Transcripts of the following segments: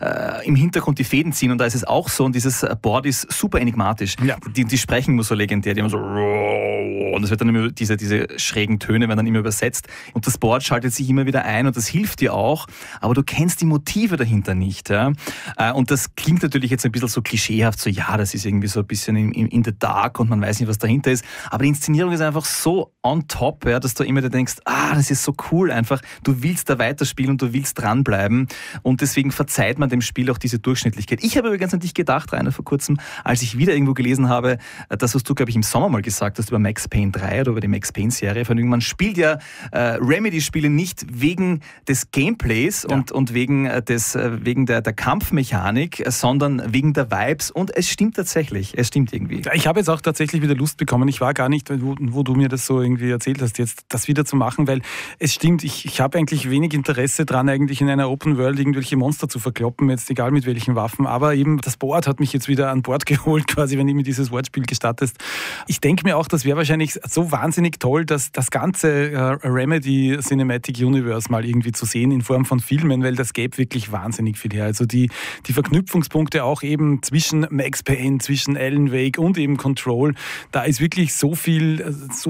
im Hintergrund die Fäden ziehen und da ist es auch so und dieses Board ist super enigmatisch. Ja. Die sprechen nur so legendär, die haben so und es wird dann immer diese schrägen Töne werden dann immer übersetzt und das Board schaltet sich immer wieder ein und das hilft dir auch, aber du kennst die Motive dahinter nicht. Ja? Und das klingt natürlich jetzt ein bisschen so klischeehaft, so ja, das ist irgendwie so ein bisschen in the dark und man weiß nicht, was dahinter ist, aber die Inszenierung ist einfach so on top, ja, dass du immer denkst, das ist so cool einfach, du willst da weiterspielen und du willst dranbleiben und deswegen verzeiht man dem Spiel auch diese Durchschnittlichkeit. Ich habe übrigens an dich gedacht, Rainer, vor kurzem, als ich wieder irgendwo gelesen habe, das, was du, glaube ich, im Sommer mal gesagt hast über Max Payne 3 oder über die Max Payne-Serie, man spielt ja Remedy-Spiele nicht wegen des Gameplays und wegen der Kampfmechanik, sondern wegen der Vibes und es stimmt tatsächlich, es stimmt irgendwie. Ich habe jetzt auch tatsächlich wieder Lust bekommen, ich war gar nicht, wo du mir das so irgendwie erzählt hast, jetzt das wieder zu machen, weil es stimmt, ich habe eigentlich wenig Interesse dran, eigentlich in einer Open World irgendwelche Monster zu verkloppen, jetzt egal mit welchen Waffen, aber eben das Board hat mich jetzt wieder an Bord geholt, quasi, wenn du mir dieses Wortspiel gestattest. Ich denke mir auch, das wäre wahrscheinlich so wahnsinnig toll, dass das ganze Remedy Cinematic Universe mal irgendwie zu sehen in Form von Filmen, weil das gäbe wirklich wahnsinnig viel her. Also die Verknüpfungspunkte auch eben zwischen Max Payne, zwischen Alan Wake und eben Control, da ist wirklich so viel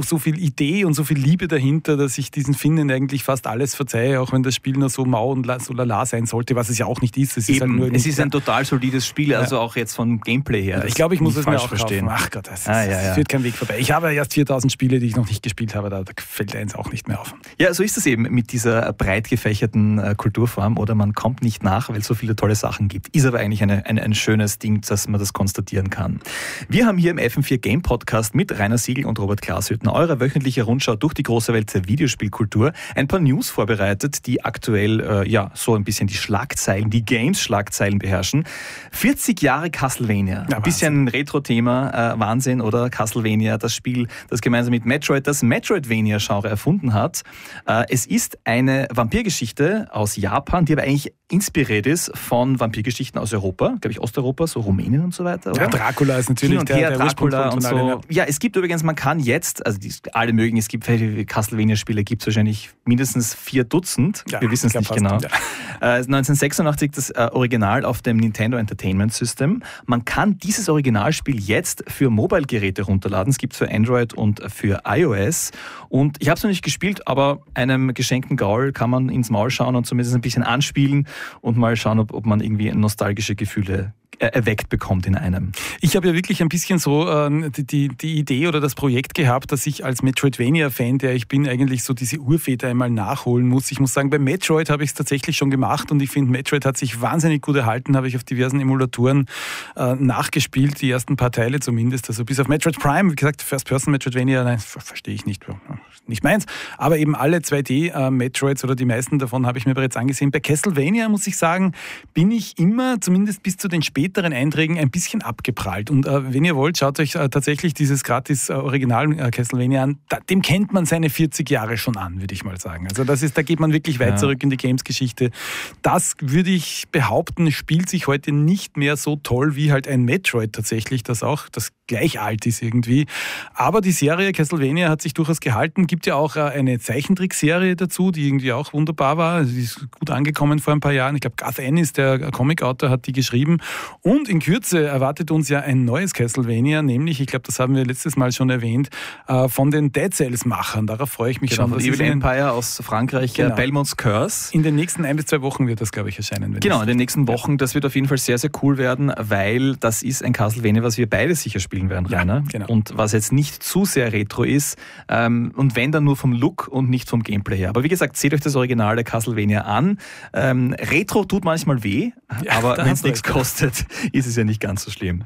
Idee und so viel Liebe dahinter, dass ich diesen Finnen eigentlich fast alles verzeihe, auch wenn das Spiel nur so mau und so lala sein sollte, was es ja auch nicht ist. Es ist ein total solides Spiel, also auch jetzt vom Gameplay her. Ich glaube, ich muss es mir auch verstehen. Ach Gott, das führt kein Weg vorbei. Ich habe erst 4000 Spiele, die ich noch nicht gespielt habe, da fällt eins auch nicht mehr auf. Ja, so ist es eben mit dieser breit gefächerten Kulturform oder man kommt nicht nach, weil es so viele tolle Sachen gibt. Ist aber eigentlich ein schönes Ding, dass man das konstatieren kann. Wir haben hier im FM4 Game Podcast mit Rainer Siegl und Robert Glashütten eure wöchentliche Rundschau durch die große Welt der Videospielkultur ein paar News vorbereitet, die aktuell so ein bisschen die Schlagzeilen, die Games-Schlagzeilen beherrschen. 40 Jahre Castlevania. Ja, ein bisschen ein Retro-Thema, Wahnsinn, oder? Castlevania, das Spiel, das gemeinsam mit Metroid das Metroidvania-Genre erfunden hat. Es ist eine Vampirgeschichte aus Japan, die aber eigentlich inspiriert ist von Vampirgeschichten aus Europa, glaube ich Osteuropa, so Rumänien und so weiter. Oder? Ja, Dracula ist natürlich der Dracula und so. Ja, es gibt übrigens, man kann jetzt, also alle mögen, es gibt Castlevania-Spiele, gibt es wahrscheinlich mindestens 4 Dutzend. Ja, wir wissen es nicht genau. Ja. 1986 das Original auf dem Nintendo Entertainment System. Man kann dieses Originalspiel jetzt für Mobile-Geräte runterladen. Es gibt es für Android und für iOS. Und ich habe es noch nicht gespielt, aber einem geschenkten Gaul kann man ins Maul schauen und zumindest ein bisschen anspielen und mal schauen, ob man irgendwie nostalgische Gefühle erweckt bekommt in einem. Ich habe ja wirklich ein bisschen so die Idee oder das Projekt gehabt, dass ich als Metroidvania-Fan, der ich bin, eigentlich so diese Urväter einmal nachholen muss. Ich muss sagen, bei Metroid habe ich es tatsächlich schon gemacht und ich finde, Metroid hat sich wahnsinnig gut erhalten, habe ich auf diversen Emulatoren nachgespielt, die ersten paar Teile zumindest. Also bis auf Metroid Prime, wie gesagt, First-Person-Metroidvania, nein, verstehe ich nicht meins, aber eben alle 2D-Metroids oder die meisten davon habe ich mir bereits angesehen. Bei Castlevania, muss ich sagen, bin ich immer, zumindest bis zu den späteren Einträgen, ein bisschen abgeprallt. Und wenn ihr wollt, schaut euch tatsächlich dieses gratis Original Castlevania an. Dem kennt man seine 40 Jahre schon an, würde ich mal sagen. Also da geht man wirklich weit zurück in die Games-Geschichte. Das, würde ich behaupten, spielt sich heute nicht mehr so toll wie halt ein Metroid tatsächlich, das gleich alt ist irgendwie. Aber die Serie Castlevania hat sich durchaus gehalten. Gibt ja auch eine Zeichentrickserie dazu, die irgendwie auch wunderbar war. Die ist gut angekommen vor ein paar Jahren. Ich glaube, Garth Ennis, der Comic-Autor, hat die geschrieben. Und in Kürze erwartet uns ja ein neues Castlevania, nämlich, ich glaube, das haben wir letztes Mal schon erwähnt, von den Dead Cells-Machern. Darauf freue ich mich schon. Von Evil Empire aus Frankreich, Belmont's Curse. In den nächsten 1 bis 2 Wochen wird das, glaube ich, erscheinen. Genau, in den nächsten Wochen. Das wird auf jeden Fall sehr, sehr cool werden, weil das ist ein Castlevania, was wir beide sicher spielen werden, Rainer. Ja, genau. Und was jetzt nicht zu sehr retro ist und wenn dann nur vom Look und nicht vom Gameplay her. Aber wie gesagt, seht euch das Original der Castlevania an. Retro tut manchmal weh, aber wenn es nichts kostet, ist es ja nicht ganz so schlimm.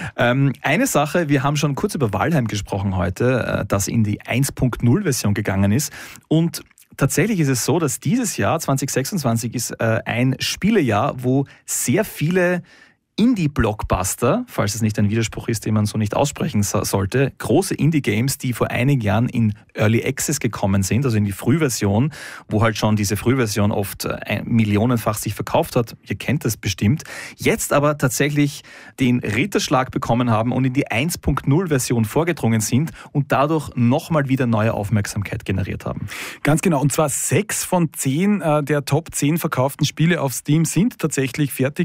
Eine Sache, wir haben schon kurz über Valheim gesprochen heute, das in die 1.0-Version gegangen ist und tatsächlich ist es so, dass dieses Jahr 2026 ist ein Spielejahr, wo sehr viele Indie-Blockbuster, falls es nicht ein Widerspruch ist, den man so nicht aussprechen sollte, große Indie-Games, die vor einigen Jahren in Early Access gekommen sind, also in die Frühversion, wo halt schon diese Frühversion oft millionenfach sich verkauft hat, ihr kennt das bestimmt, jetzt aber tatsächlich den Ritterschlag bekommen haben und in die 1.0-Version vorgedrungen sind und dadurch nochmal wieder neue Aufmerksamkeit generiert haben. Ganz genau, und zwar 6 von 10 der Top 10 verkauften Spiele auf Steam sind tatsächlich fertig